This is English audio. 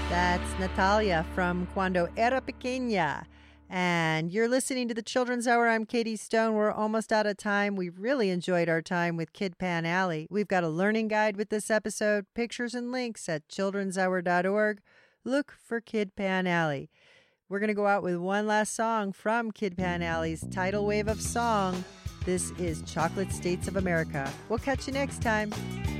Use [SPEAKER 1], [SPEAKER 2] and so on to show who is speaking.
[SPEAKER 1] That's Natalia from Cuando Era Pequeña. And you're listening to the Children's Hour. I'm Katie Stone. We're almost out of time. We've really enjoyed our time with Kid Pan Alley. We've got a learning guide with this episode, pictures and links at childrenshour.org. Look for Kid Pan Alley. We're going to go out with one last song from Kid Pan Alley's tidal wave of song. This is Chocolate States of America. We'll catch you next time.